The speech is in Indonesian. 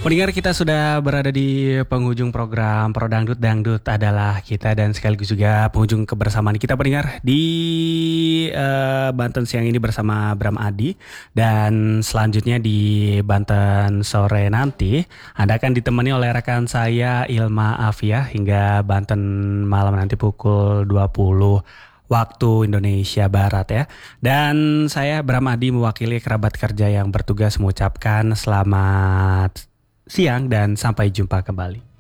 Pendengar, kita sudah berada di penghujung program Pro Dangdut. Dangdut adalah kita dan sekaligus juga penghujung kebersamaan kita pendengar di Banten siang ini bersama Bram Adi. Dan selanjutnya di Banten sore nanti Anda akan ditemani oleh rekan saya Ilma Afia hingga Banten malam nanti pukul 20 waktu Indonesia Barat ya. Dan saya Bram Adi mewakili kerabat kerja yang bertugas mengucapkan selamat siang dan sampai jumpa kembali.